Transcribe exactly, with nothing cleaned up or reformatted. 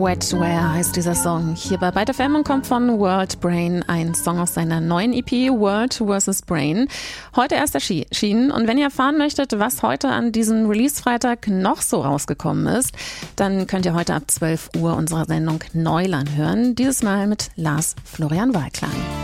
Wetware heißt dieser Song. Hier bei Byte F M und kommt von World Brain, ein Song aus seiner neuen E P World versus. Brain. Heute erst erschienen, und wenn ihr erfahren möchtet, was heute an diesem Release-Freitag noch so rausgekommen ist, dann könnt ihr heute ab zwölf Uhr unsere Sendung Neuland hören, dieses Mal mit Lars Florian Wahlklang.